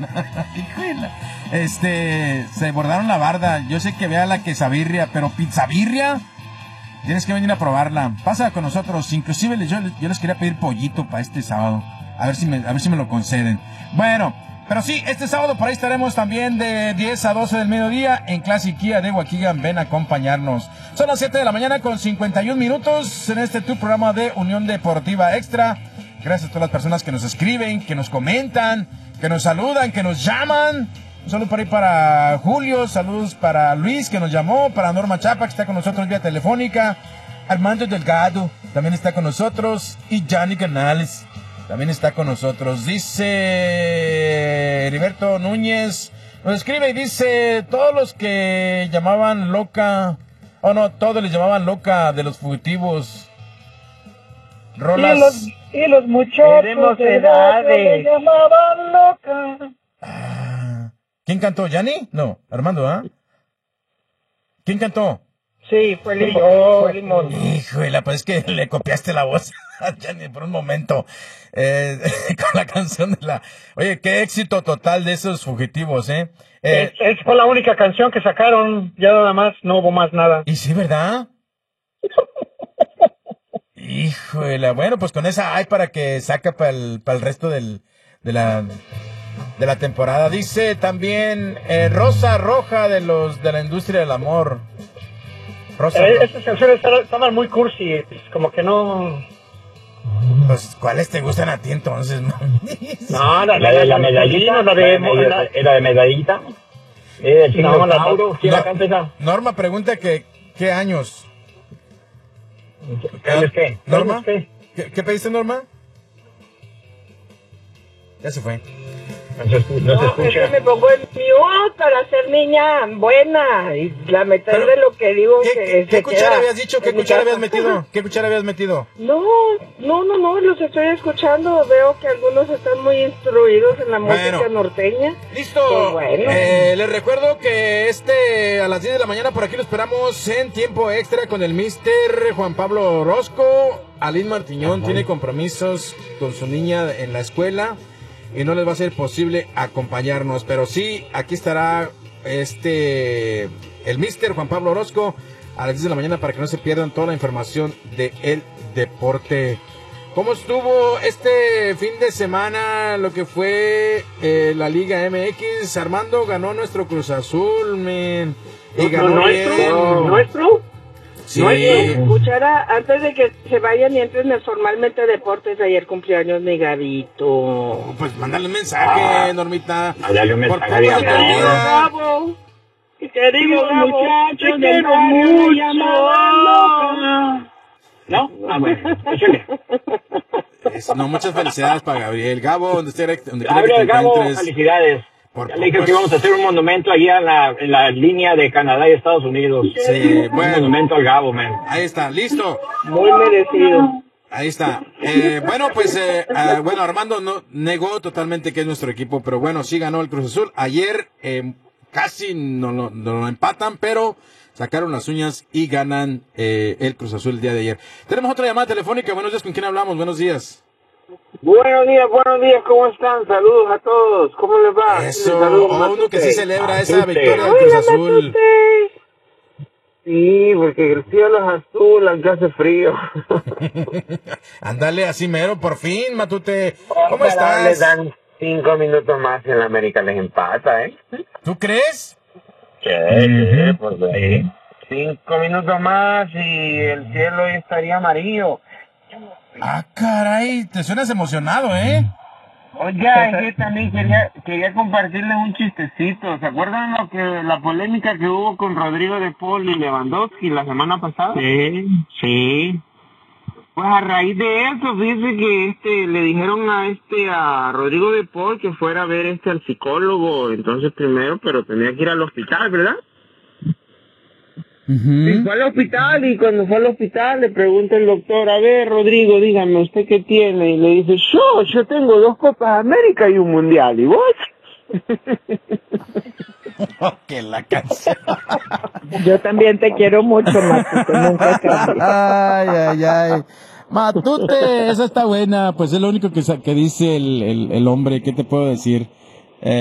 Se bordaron la barda. Yo sé que vea la quesabirria, pero pizzabirria, tienes que venir a probarla. Pasa con nosotros. Inclusive yo les quería pedir pollito para este sábado. A ver si me lo conceden. Bueno, pero sí, este sábado por ahí estaremos también de 10 a 12 del mediodía en Classic Kia de Waukegan. Ven a acompañarnos. Son las 7 de la mañana con 51 minutos en tu programa de Unión Deportiva Extra. Gracias a todas las personas que nos escriben, que nos comentan, que nos saludan, que nos llaman. Un saludo por ahí para Julio, saludos para Luis que nos llamó, para Norma Chapa que está con nosotros vía telefónica, Armando Delgado también está con nosotros y Gianni Canales también está con nosotros. Dice Heriberto Núñez, nos escribe y dice, todos les llamaban loca de los fugitivos. Rolas. Y los muchachos de edad le llamaban loca. ¿Quién cantó? ¿Yanni? No, Armando, ¿ah? ¿Quién cantó? Sí, fue Limón. Híjole, pues es que le copiaste la voz a Yanni por un momento. Con la canción de la... Oye, qué éxito total de esos fugitivos, ¿eh? Fue la única canción que sacaron, ya nada más, no hubo más nada. ¿Y sí, verdad? Híjole, bueno, pues con esa hay para que saca para el resto de la temporada. Dice también Rosa Roja de la industria del amor. Estas canciones estaban muy cursi, como que no... Pues, ¿cuáles te gustan a ti entonces? No, la de la medallita, era de medallita. ¿Quién la canta esa? Norma pregunta que ¿qué años? ¿Qué? ¿Norma? ¿Qué pediste, Norma? Ya se fue. No se escucha. Es que me pongo en mute para ser niña buena. Y la mitad de lo que digo ¿Qué cuchara habías dicho? ¿Qué cuchara habías metido? ¿Qué cuchara habías metido? No, los estoy escuchando. Veo que algunos están muy instruidos en la música norteña. ¡Listo! Bueno. Les recuerdo que a las 10 de la mañana por aquí lo esperamos en tiempo extra con el Mister Juan Pablo Orozco. Alín Martiñón tiene compromisos con su niña en la escuela y no les va a ser posible acompañarnos, pero sí, aquí estará el Mister Juan Pablo Orozco a las 10 de la mañana para que no se pierdan toda la información del deporte. ¿Cómo estuvo este fin de semana lo que fue la Liga MX? Armando, ganó nuestro Cruz Azul, men. Y ganó ¿Nuestro? Sí. Escuchara, antes de que se vayan y entren formalmente a deportes, ayer cumpleaños mi Gabito. Pues mándale un mensaje, Normita. Mándale un mensaje. Gabo. Querido Gabo, muchachos te quiero mucho. ¿No? Bueno, no, muchas felicidades para Gabriel. Gabo, donde quiera que te Gabo, encuentres. felicidades. Ya le dije que íbamos a hacer un monumento allí en la línea de Canadá y Estados Unidos. Sí, bueno. Un monumento al Gabo, man. Ahí está, listo. Muy merecido. Ahí está. Bueno, pues, Armando no negó totalmente que es nuestro equipo, pero bueno, sí ganó el Cruz Azul. Ayer casi no lo empatan, pero sacaron las uñas y ganan el Cruz Azul el día de ayer. Tenemos otra llamada telefónica. Buenos días, ¿con quién hablamos? Buenos días. Buenos días, ¿cómo están? Saludos a todos, ¿cómo les va? Eso, Saludos, uno que sí celebra esa victoria del Cruz Azul. Sí, porque el cielo es azul, aunque hace frío. Ándale, así mero, por fin, Matute. ¿Cómo estás? Les dan 5 minutos más y en la América les empata, ¿eh? ¿Tú crees? Sí, pues ahí. 5 minutos más y el cielo estaría amarillo. Ah, caray, te suenas emocionado, ¿eh? Oiga, es que también quería compartirles un chistecito. ¿Se acuerdan la polémica que hubo con Rodrigo de Paul y Lewandowski la semana pasada? Sí. Pues a raíz de eso, fíjese que le dijeron a Rodrigo de Paul que fuera a ver al psicólogo, entonces primero, pero tenía que ir al hospital, ¿verdad? Y fue al hospital, y cuando fue al hospital le pregunta el doctor, a ver, Rodrigo, dígame, ¿usted qué tiene? Y le dice, yo tengo 2 Copas América y un Mundial, ¿y vos? Que la canción. Yo también te quiero mucho, Matute, nunca cambies. Ay. Matute, esa está buena, pues es lo único que dice el hombre, ¿qué te puedo decir?